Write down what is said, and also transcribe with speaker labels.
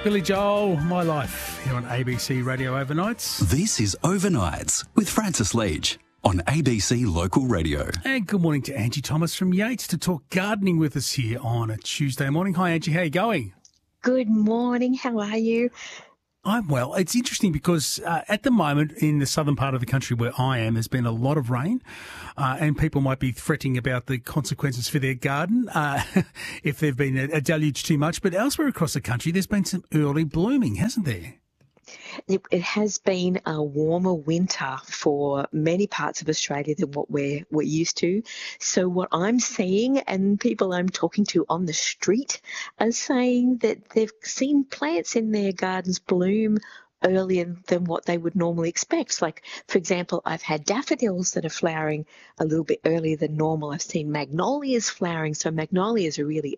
Speaker 1: Billy Joel, My Life, here on ABC Radio Overnights.
Speaker 2: This is Overnights with Francis Leach on ABC Local Radio.
Speaker 1: And good morning to Angie Thomas from Yates to talk gardening with us here on a Tuesday morning. Hi, Angie. How are you going?
Speaker 3: Good morning. How are you?
Speaker 1: I'm well. It's interesting because at the moment in the southern part of the country where I am, there's been a lot of rain and people might be fretting about the consequences for their garden if there've been a deluge too much. But elsewhere across the country, there's been some early blooming, hasn't there?
Speaker 3: It has been a warmer winter for many parts of Australia than what we're used to. So what I'm seeing, and people I'm talking to on the street are saying that they've seen plants in their gardens bloom earlier than what they would normally expect. Like, for example, I've had daffodils that are flowering a little bit earlier than normal. I've seen magnolias flowering. So magnolias are really